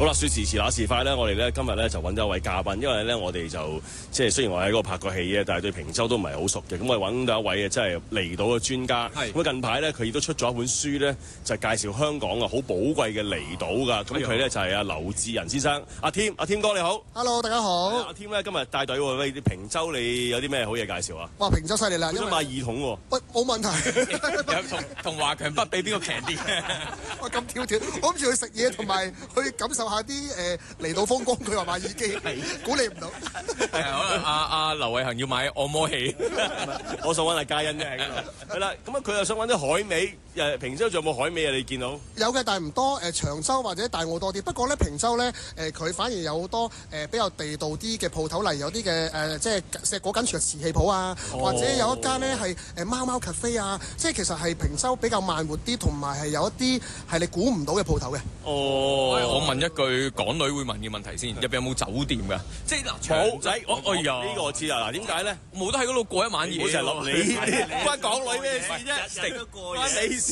好啦，說時遲那時快咧，我哋咧今日咧就揾咗一位嘉賓，因為咧我哋就即係雖然我喺嗰度拍過戲嘅，但係對平洲都唔係好熟嘅。咁我哋揾到一位即係離島嘅專家。咁近排咧佢亦都出咗一本書咧，就介紹香港好寶貴嘅離島㗎。咁佢咧就係阿劉志仁先生，阿添哥你好。 Hello， 大家好。 阿添咧今日帶隊喎，喂，平洲你有啲咩好嘢介紹啊？ 哇，平洲犀利啦！ 我想買耳筒喎。 喂，冇問題。 同華強北比邊個平啲？ 哇，咁跳，我諗住去食嘢同埋去感受下啲離島風光。佢話買耳機，估你唔到。 可能阿劉偉恒要買按摩器， 我想揾阿嘉欣啫。係啦，咁佢又想揾啲海味。平洲仲有冇海味啊？你見到？ 有嘅，但係唔多。長洲或者大澳多啲。不過咧，平洲咧佢反而有好多比較地道啲嘅鋪頭，例如有啲嘅即係石果緊廚嘅瓷器鋪啊，或者有一間咧係貓 cafe 啊，即係其實係平洲比較慢活啲，同埋係有一啲係你估唔到嘅鋪頭嘅。 我問一句港女會問嘅問題先，入邊有冇酒店㗎？即係冇仔，呢個我知啊。嗱，點解咧？ 冇得喺嗰度過一晚夜。 好成立你關港女咩事啫？ 食得過關你事。